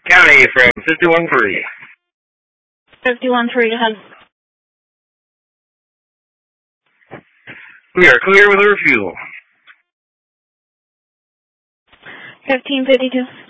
County from 51-3. 51-3, ahead. We are clear with a refusal. 1552.